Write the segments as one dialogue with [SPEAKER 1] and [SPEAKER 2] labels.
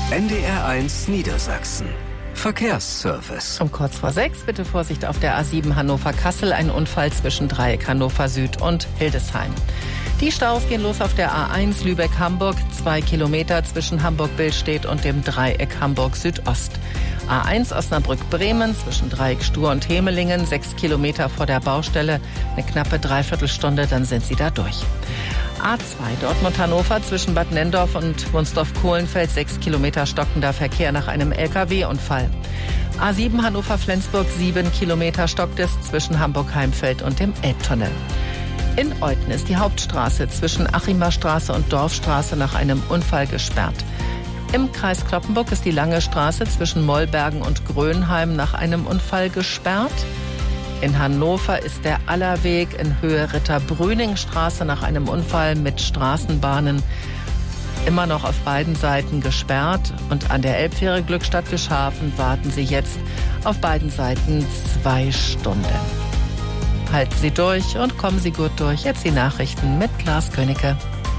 [SPEAKER 1] NDR1 Niedersachsen. Verkehrsservice.
[SPEAKER 2] Um kurz vor 6, bitte Vorsicht auf der A7 Hannover-Kassel. Ein Unfall zwischen Dreieck Hannover Süd und Hildesheim. Die Staus gehen los auf der A1 Lübeck-Hamburg. 2 Kilometer zwischen Hamburg-Billstedt und dem Dreieck Hamburg-Südost. A1 Osnabrück-Bremen zwischen Dreieck Stur und Hemelingen. 6 Kilometer vor der Baustelle. Eine knappe Dreiviertelstunde, dann sind Sie da durch. A2 Dortmund-Hannover zwischen Bad Nenndorf und Wunsdorf-Kohlenfeld. 6 Kilometer stockender Verkehr nach einem LKW-Unfall. A7 Hannover-Flensburg. 7 Kilometer stockt es zwischen Hamburg-Heimfeld und dem Elbtunnel. In Euthen ist die Hauptstraße zwischen Achimer Straße und Dorfstraße nach einem Unfall gesperrt. Im Kreis Cloppenburg ist die Lange Straße zwischen Mollbergen und Grönheim nach einem Unfall gesperrt. In Hannover ist der Allerweg in Höhe Ritter-Brüning-Straße nach einem Unfall mit Straßenbahnen immer noch auf beiden Seiten gesperrt. Und an der Elbfähre Glückstadt-Geschhafen warten Sie jetzt auf beiden Seiten 2 Stunden. Halten Sie durch und kommen Sie gut durch. Jetzt die Nachrichten mit Lars Königke.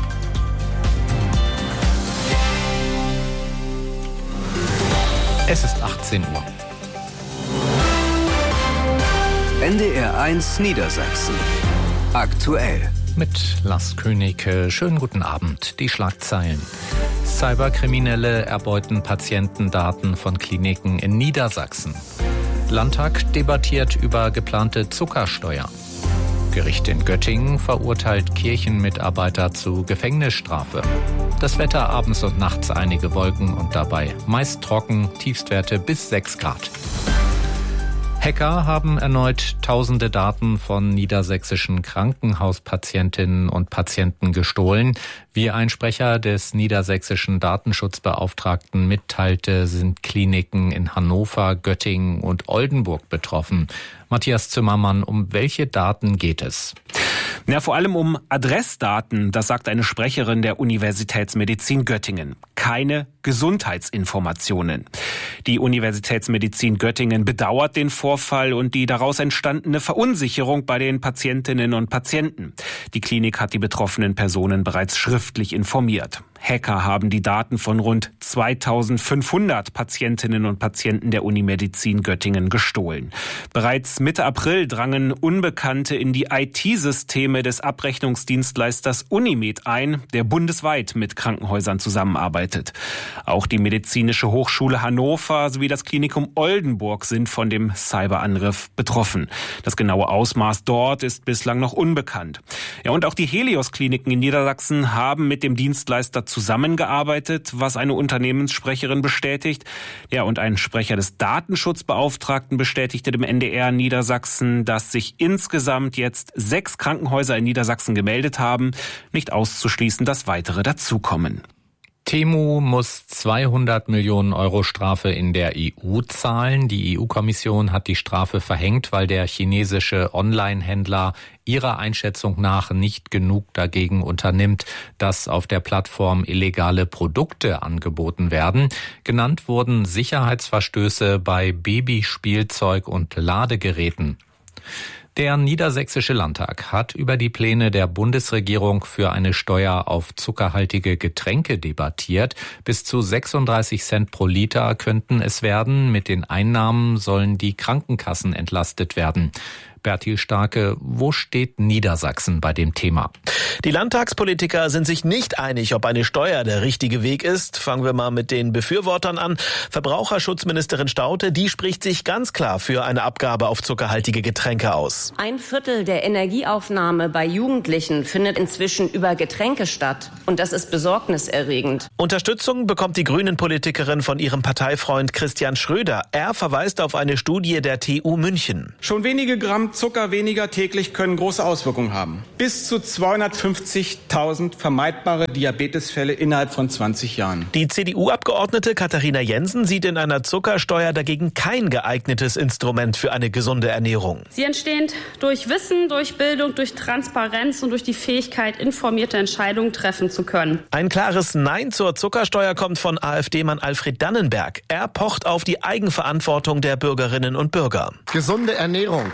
[SPEAKER 3] Es ist 18 Uhr.
[SPEAKER 1] NDR1 Niedersachsen. Aktuell.
[SPEAKER 3] Mit Lars Königke. Schönen guten Abend. Die Schlagzeilen. Cyberkriminelle erbeuten Patientendaten von Kliniken in Niedersachsen. Landtag debattiert über geplante Zuckersteuer. Gericht in Göttingen verurteilt Kirchenmitarbeiter zu Gefängnisstrafe. Das Wetter abends und nachts einige Wolken und dabei meist trocken, Tiefstwerte bis 6 Grad. Hacker haben erneut tausende Daten von niedersächsischen Krankenhauspatientinnen und Patienten gestohlen. Wie ein Sprecher des niedersächsischen Datenschutzbeauftragten mitteilte, sind Kliniken in Hannover, Göttingen und Oldenburg betroffen. Matthias Zimmermann, um welche Daten geht es?
[SPEAKER 4] Ja, vor allem um Adressdaten, das sagt eine Sprecherin der Universitätsmedizin Göttingen. Keine Gesundheitsinformationen. Die Universitätsmedizin Göttingen bedauert den Vorfall und die daraus entstandene Verunsicherung bei den Patientinnen und Patienten. Die Klinik hat die betroffenen Personen bereits schriftlich informiert. Hacker haben die Daten von rund 2500 Patientinnen und Patienten der Unimedizin Göttingen gestohlen. Bereits Mitte April drangen Unbekannte in die IT-Systeme des Abrechnungsdienstleisters Unimed ein, der bundesweit mit Krankenhäusern zusammenarbeitet. Auch die Medizinische Hochschule Hannover sowie das Klinikum Oldenburg sind von dem Cyberangriff betroffen. Das genaue Ausmaß dort ist bislang noch unbekannt. Ja, und auch die Helios-Kliniken in Niedersachsen haben mit dem Dienstleister zusammengearbeitet, was eine Unternehmenssprecherin bestätigt. Ja, und ein Sprecher des Datenschutzbeauftragten bestätigte dem NDR Niedersachsen, dass sich insgesamt jetzt 6 Krankenhäuser in Niedersachsen gemeldet haben. Nicht auszuschließen, dass weitere dazukommen.
[SPEAKER 3] Temu muss 200 Millionen Euro Strafe in der EU zahlen. Die EU-Kommission hat die Strafe verhängt, weil der chinesische Online-Händler ihrer Einschätzung nach nicht genug dagegen unternimmt, dass auf der Plattform illegale Produkte angeboten werden. Genannt wurden Sicherheitsverstöße bei Babyspielzeug und Ladegeräten. Der Niedersächsische Landtag hat über die Pläne der Bundesregierung für eine Steuer auf zuckerhaltige Getränke debattiert. Bis zu 36 Cent pro Liter könnten es werden. Mit den Einnahmen sollen die Krankenkassen entlastet werden. Bertil Starke, wo steht Niedersachsen bei dem Thema?
[SPEAKER 5] Die Landtagspolitiker sind sich nicht einig, ob eine Steuer der richtige Weg ist. Fangen wir mal mit den Befürwortern an. Verbraucherschutzministerin Staudte, die spricht sich ganz klar für eine Abgabe auf zuckerhaltige Getränke aus.
[SPEAKER 6] 1/4 der Energieaufnahme bei Jugendlichen findet inzwischen über Getränke statt. Und das ist besorgniserregend.
[SPEAKER 5] Unterstützung bekommt die Grünen-Politikerin von ihrem Parteifreund Christian Schröder. Er verweist auf eine Studie der TU München.
[SPEAKER 7] Schon wenige Gramm Zucker weniger täglich können große Auswirkungen haben. Bis zu 250.000 vermeidbare Diabetesfälle innerhalb von 20 Jahren.
[SPEAKER 5] Die CDU-Abgeordnete Katharina Jensen sieht in einer Zuckersteuer dagegen kein geeignetes Instrument für eine gesunde Ernährung.
[SPEAKER 8] Sie entstehen durch Wissen, durch Bildung, durch Transparenz und durch die Fähigkeit, informierte Entscheidungen treffen zu können.
[SPEAKER 5] Ein klares Nein zur Zuckersteuer kommt von AfD-Mann Alfred Dannenberg. Er pocht auf die Eigenverantwortung der Bürgerinnen und Bürger.
[SPEAKER 9] Gesunde Ernährung, meine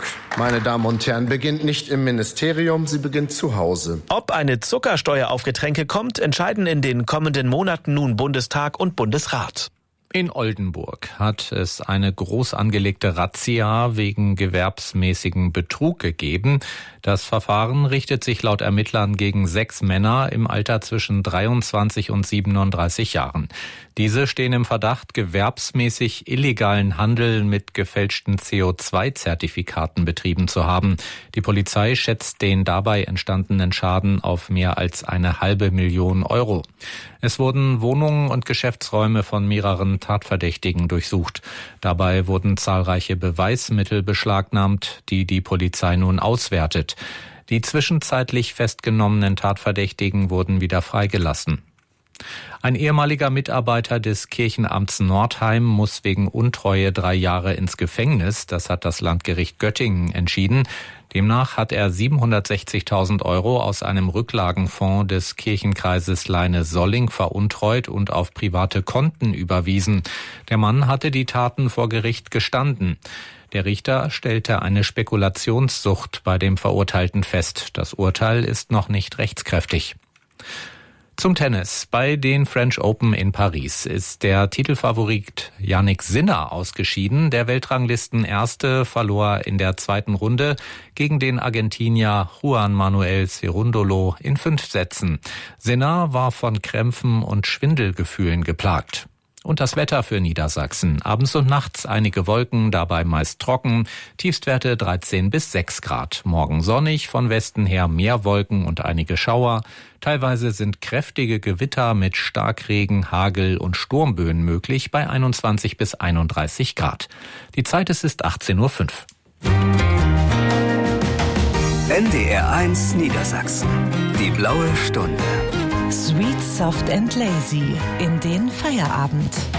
[SPEAKER 9] meine Damen und Herren, beginnt nicht im Ministerium, sie beginnt zu Hause.
[SPEAKER 5] Ob eine Zuckersteuer auf Getränke kommt, entscheiden in den kommenden Monaten nun Bundestag und Bundesrat.
[SPEAKER 3] In Oldenburg hat es eine groß angelegte Razzia wegen gewerbsmäßigen Betrug gegeben. Das Verfahren richtet sich laut Ermittlern gegen 6 Männer im Alter zwischen 23 und 37 Jahren. Diese stehen im Verdacht, gewerbsmäßig illegalen Handel mit gefälschten CO2-Zertifikaten betrieben zu haben. Die Polizei schätzt den dabei entstandenen Schaden auf mehr als 500.000 Euro. Es wurden Wohnungen und Geschäftsräume von mehreren Tatverdächtigen durchsucht. Dabei wurden zahlreiche Beweismittel beschlagnahmt, die die Polizei nun auswertet. Die zwischenzeitlich festgenommenen Tatverdächtigen wurden wieder freigelassen. Ein ehemaliger Mitarbeiter des Kirchenamts Nordheim muss wegen Untreue 3 Jahre ins Gefängnis. Das hat das Landgericht Göttingen entschieden. Demnach hat er 760.000 Euro aus einem Rücklagenfonds des Kirchenkreises Leine-Solling veruntreut und auf private Konten überwiesen. Der Mann hatte die Taten vor Gericht gestanden. Der Richter stellte eine Spekulationssucht bei dem Verurteilten fest. Das Urteil ist noch nicht rechtskräftig. Zum Tennis. Bei den French Open in Paris ist der Titelfavorit Jannik Sinner ausgeschieden. Der Weltranglisten-Erste verlor in der 2. Runde gegen den Argentinier Juan Manuel Cerundolo in 5 Sätzen. Sinner war von Krämpfen und Schwindelgefühlen geplagt. Und das Wetter für Niedersachsen. Abends und nachts einige Wolken, dabei meist trocken. Tiefstwerte 13 bis 6 Grad. Morgen sonnig, von Westen her mehr Wolken und einige Schauer. Teilweise sind kräftige Gewitter mit Starkregen, Hagel und Sturmböen möglich bei 21 bis 31 Grad. Die Zeit ist 18:05 Uhr.
[SPEAKER 1] NDR1 Niedersachsen. Die blaue Stunde.
[SPEAKER 10] Sweet, soft and lazy in den Feierabend.